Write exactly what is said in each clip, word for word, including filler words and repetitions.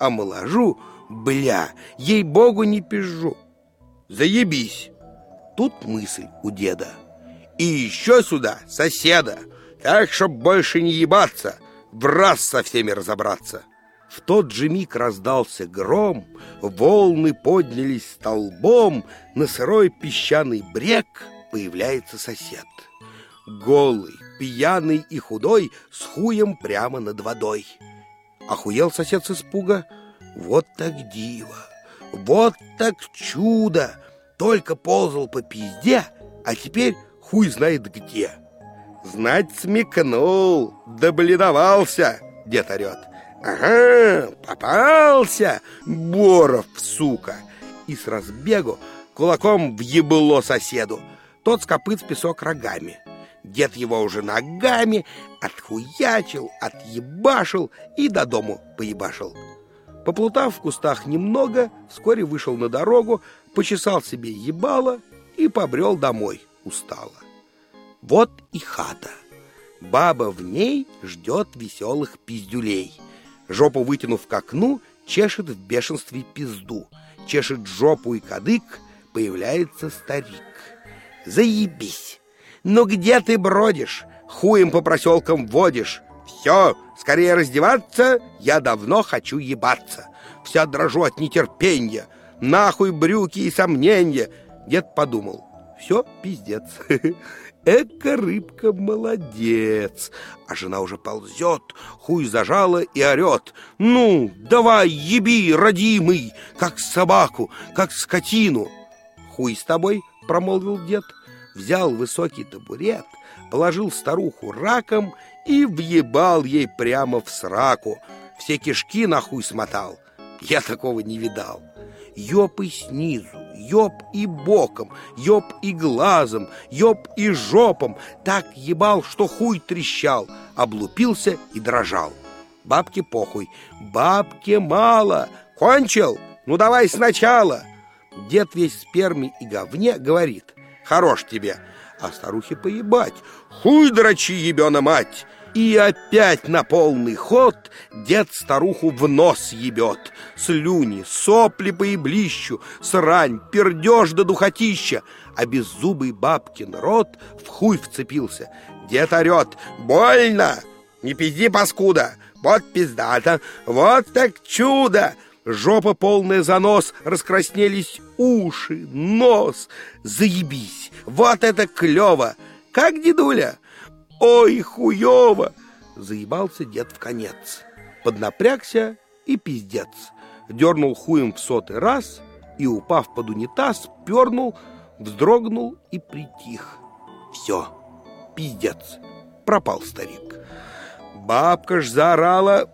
омоложу, бля, ей-богу, не пизжу. Заебись. Тут мысль у деда. И еще сюда соседа, так, чтоб больше не ебаться, в раз со всеми разобраться. В тот же миг раздался гром, волны поднялись столбом, на сырой песчаный брег появляется сосед. Голый, пьяный и худой, с хуем прямо над водой. Охуел сосед с испуга. Вот так диво, вот так чудо. Только ползал по пизде, а теперь хуй знает где. Знать смекнул, да бледовался, дед орет. Ага, попался, Боров, сука. И с разбегу кулаком въебло соседу. Тот с копыт в песок рогами. Дед его уже ногами отхуячил, отъебашил и до дому поебашил. Поплутав в кустах немного, вскоре вышел на дорогу, почесал себе ебало и побрел домой устало. Вот и хата. Баба в ней ждет веселых пиздюлей. Жопу вытянув к окну, чешет в бешенстве пизду. Чешет жопу и кадык, появляется старик. Заебись! Ну где ты бродишь? Хуем по проселкам водишь. Все, скорее раздеваться, я давно хочу ебаться. Вся дрожу от нетерпенья. Нахуй брюки и сомнения. Дед подумал, все, пиздец. Эка рыбка молодец. А жена уже ползет, хуй зажала и орет. Ну, давай, еби, родимый, как собаку, как скотину. Хуй с тобой, промолвил дед. Взял высокий табурет, положил старуху раком и въебал ей прямо в сраку. Все кишки на хуй смотал. Я такого не видал. Ёб и снизу, ёб и боком, ёб и глазом, ёб и жопом. Так ебал, что хуй трещал, облупился и дрожал. Бабке похуй, бабке мало. Кончил? Ну давай сначала. Дед весь в сперме и говне говорит: хорош тебе. А старухе поебать: хуй дрочи, ебена мать. И опять на полный ход дед старуху в нос ебет. Слюни, сопли по еблищу, срань, пердеж до духотища. А беззубый бабкин рот в хуй вцепился. Дед орет: больно! Не пизди, паскуда! Вот пиздата, вот так чудо! Жопа полная занос, раскраснелись уши, нос. Заебись, вот это клево! Как, дедуля? Ой, хуёво! Заебался дед в конец. Поднапрягся и пиздец. Дернул хуем в сотый раз и, упав под унитаз, пернул, вздрогнул и притих. Все, пиздец, пропал старик. Бабка ж заорала: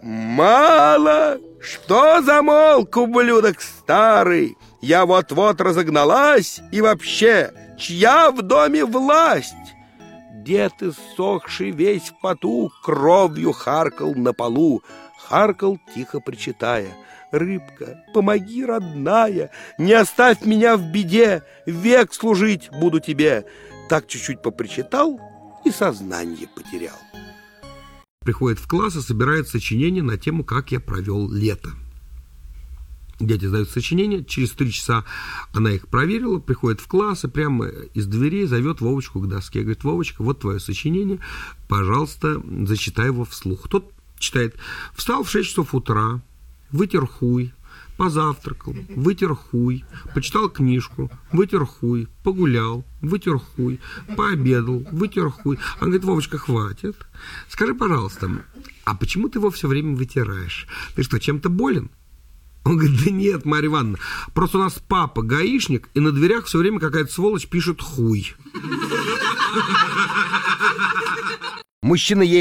мало! Что замолк, ублюдок старый? Я вот-вот разогналась, и вообще, чья в доме власть? Дед, иссохший весь в поту, кровью харкал на полу. Харкал, тихо причитая: рыбка, помоги, родная, не оставь меня в беде, век служить буду тебе. Так чуть-чуть попричитал и сознание потерял. Приходит в класс и собирает сочинение на тему «Как я провел лето». Дети сдают сочинение, через три часа она их проверила, приходит в класс и прямо из дверей зовет Вовочку к доске. Говорит: Вовочка, вот твое сочинение, пожалуйста, зачитай его вслух. Тот читает: встал в шесть часов утра, вытер хуй, позавтракал, вытер хуй, почитал книжку, вытер хуй, погулял, вытер хуй, пообедал, вытер хуй. Он говорит: Вовочка, хватит. Скажи, пожалуйста, а почему ты его все время вытираешь? Ты что, чем-то болен? Он говорит: да нет, Марья Ивановна, просто у нас папа гаишник, и на дверях все время какая-то сволочь пишет хуй. Мужчина